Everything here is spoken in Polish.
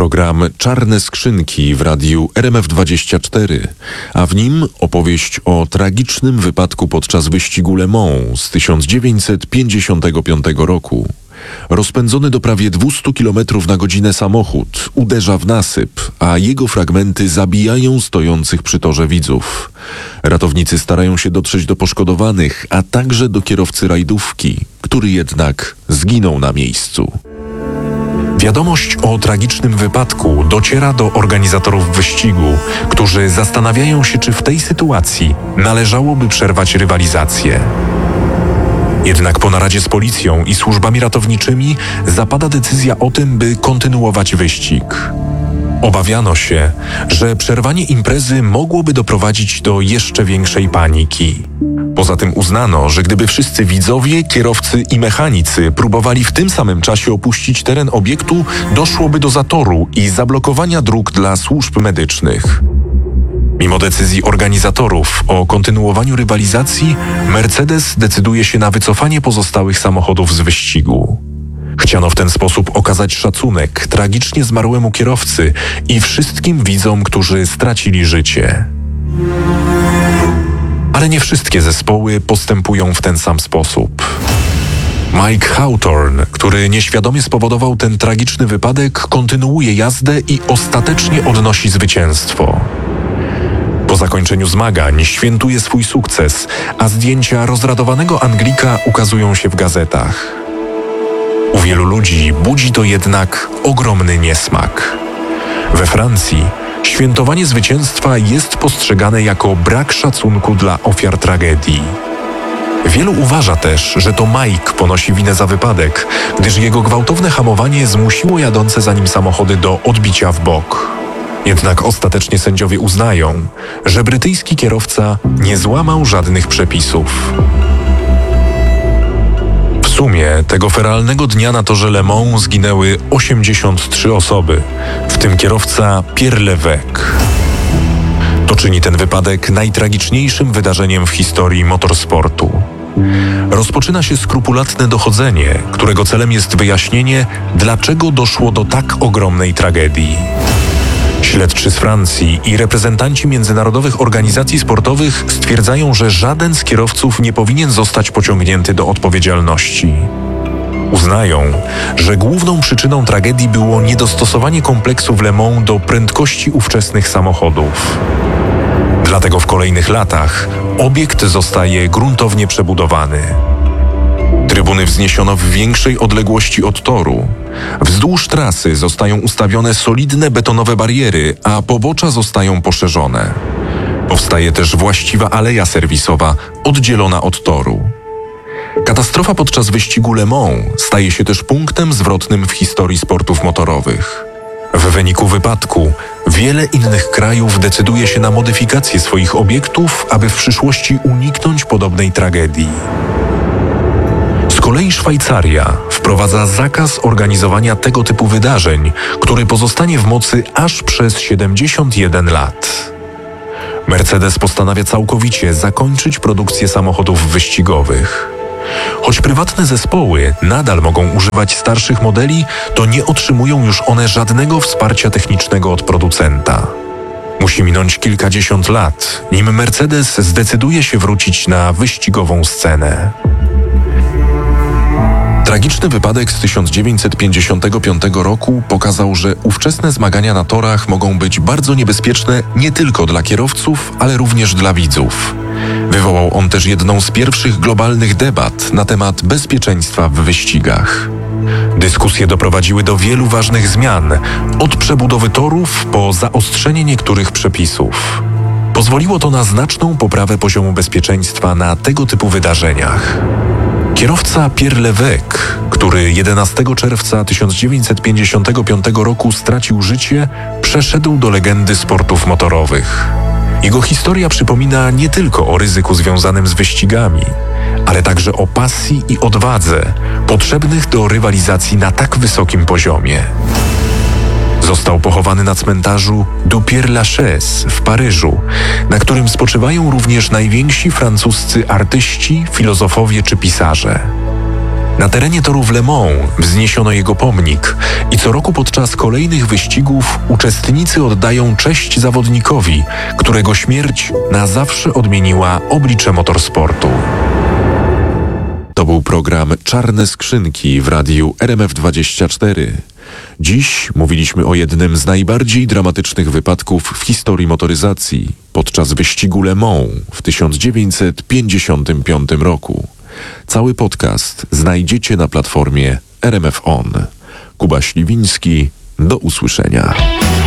program Czarne Skrzynki w radiu RMF24, a w nim opowieść o tragicznym wypadku podczas wyścigu Le Mans z 1955 roku. Rozpędzony do prawie 200 km na godzinę samochód uderza w nasyp, a jego fragmenty zabijają stojących przy torze widzów. Ratownicy starają się dotrzeć do poszkodowanych, a także do kierowcy rajdówki, który jednak zginął na miejscu. Wiadomość o tragicznym wypadku dociera do organizatorów wyścigu, którzy zastanawiają się, czy w tej sytuacji należałoby przerwać rywalizację. Jednak po naradzie z policją i służbami ratowniczymi zapada decyzja o tym, by kontynuować wyścig. Obawiano się, że przerwanie imprezy mogłoby doprowadzić do jeszcze większej paniki. Poza tym uznano, że gdyby wszyscy widzowie, kierowcy i mechanicy próbowali w tym samym czasie opuścić teren obiektu, doszłoby do zatoru i zablokowania dróg dla służb medycznych. Mimo decyzji organizatorów o kontynuowaniu rywalizacji, Mercedes decyduje się na wycofanie pozostałych samochodów z wyścigu. Chciano w ten sposób okazać szacunek tragicznie zmarłemu kierowcy i wszystkim widzom, którzy stracili życie. Ale nie wszystkie zespoły postępują w ten sam sposób. Mike Hawthorne, który nieświadomie spowodował ten tragiczny wypadek, kontynuuje jazdę i ostatecznie odnosi zwycięstwo. Po zakończeniu zmagań świętuje swój sukces, a zdjęcia rozradowanego Anglika ukazują się w gazetach. U wielu ludzi budzi to jednak ogromny niesmak. We Francji świętowanie zwycięstwa jest postrzegane jako brak szacunku dla ofiar tragedii. Wielu uważa też, że to Mike ponosi winę za wypadek, gdyż jego gwałtowne hamowanie zmusiło jadące za nim samochody do odbicia w bok. Jednak ostatecznie sędziowie uznają, że brytyjski kierowca nie złamał żadnych przepisów. W sumie tego feralnego dnia na torze Le Mans zginęły 83 osoby, w tym kierowca Pierre Levesque. To czyni ten wypadek najtragiczniejszym wydarzeniem w historii motorsportu. Rozpoczyna się skrupulatne dochodzenie, którego celem jest wyjaśnienie, dlaczego doszło do tak ogromnej tragedii. Śledczy z Francji i reprezentanci międzynarodowych organizacji sportowych stwierdzają, że żaden z kierowców nie powinien zostać pociągnięty do odpowiedzialności. Uznają, że główną przyczyną tragedii było niedostosowanie kompleksu w Le Mans do prędkości ówczesnych samochodów. Dlatego w kolejnych latach obiekt zostaje gruntownie przebudowany. Trybuny wzniesiono w większej odległości od toru. Wzdłuż trasy zostają ustawione solidne betonowe bariery, a pobocza zostają poszerzone. Powstaje też właściwa aleja serwisowa, oddzielona od toru. Katastrofa podczas wyścigu Le Mans staje się też punktem zwrotnym w historii sportów motorowych. W wyniku wypadku wiele innych krajów decyduje się na modyfikację swoich obiektów, aby w przyszłości uniknąć podobnej tragedii. Z kolei Szwajcaria wprowadza zakaz organizowania tego typu wydarzeń, który pozostanie w mocy aż przez 71 lat. Mercedes postanawia całkowicie zakończyć produkcję samochodów wyścigowych. Choć prywatne zespoły nadal mogą używać starszych modeli, to nie otrzymują już one żadnego wsparcia technicznego od producenta. Musi minąć kilkadziesiąt lat, nim Mercedes zdecyduje się wrócić na wyścigową scenę. Tragiczny wypadek z 1955 roku pokazał, że ówczesne zmagania na torach mogą być bardzo niebezpieczne nie tylko dla kierowców, ale również dla widzów. Wywołał on też jedną z pierwszych globalnych debat na temat bezpieczeństwa w wyścigach. Dyskusje doprowadziły do wielu ważnych zmian, od przebudowy torów po zaostrzenie niektórych przepisów. Pozwoliło to na znaczną poprawę poziomu bezpieczeństwa na tego typu wydarzeniach. Kierowca Pierre Levesque, który 11 czerwca 1955 roku stracił życie, przeszedł do legendy sportów motorowych. Jego historia przypomina nie tylko o ryzyku związanym z wyścigami, ale także o pasji i odwadze potrzebnych do rywalizacji na tak wysokim poziomie. Został pochowany na cmentarzu du Père-Lachaise w Paryżu, na którym spoczywają również najwięksi francuscy artyści, filozofowie czy pisarze. Na terenie torów Le Mans wzniesiono jego pomnik i co roku podczas kolejnych wyścigów uczestnicy oddają cześć zawodnikowi, którego śmierć na zawsze odmieniła oblicze motorsportu. To był program Czarne Skrzynki w radiu RMF24. Dziś mówiliśmy o jednym z najbardziej dramatycznych wypadków w historii motoryzacji podczas wyścigu Le Mans w 1955 roku. Cały podcast znajdziecie na platformie RMF On. Kuba Śliwiński, do usłyszenia.